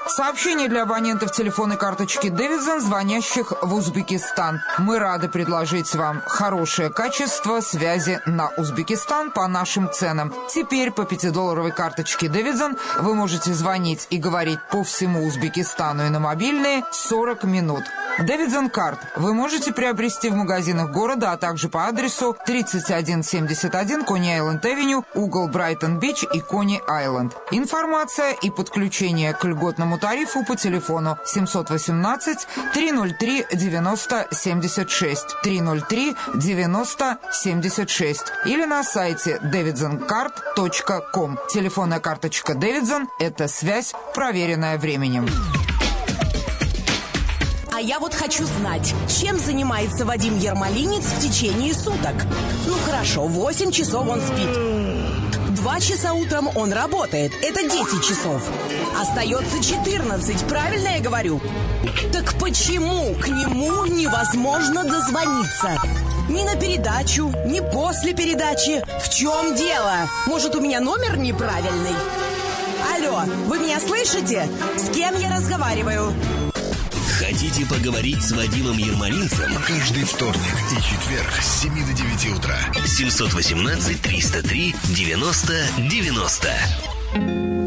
Сообщение для абонентов телефонной карточки Davidson, звонящих в Узбекистан. Мы рады предложить вам хорошее качество связи на Узбекистан по нашим ценам. Теперь по 5-долларовой карточке Davidson вы можете звонить и говорить по всему Узбекистану и на мобильные 40 минут. Davidson Card вы можете приобрести в магазинах города, а также по адресу 3171 Кони-Айленд-Авеню, угол Брайтон-Бич и Кони-Айленд. Информация и подключение к льготному тарифу по телефону 718-303-9076, 303-9076 или на сайте davidsoncard.com. Телефонная карточка Davidson – это связь, проверенная временем. А я вот хочу знать, чем занимается Вадим Ермолинец в течение суток. Ну хорошо, 8 часов он спит. 2 часа утром он работает. Это 10 часов. Остается 14, правильно я говорю? Так почему к нему невозможно дозвониться? Ни на передачу, ни после передачи. В чем дело? Может, у меня номер неправильный? Алло, вы меня слышите? С кем я разговариваю? Хотите поговорить с Вадимом Ермолинцем? Каждый вторник и четверг с 7 до 9 утра. 718-303-90-90.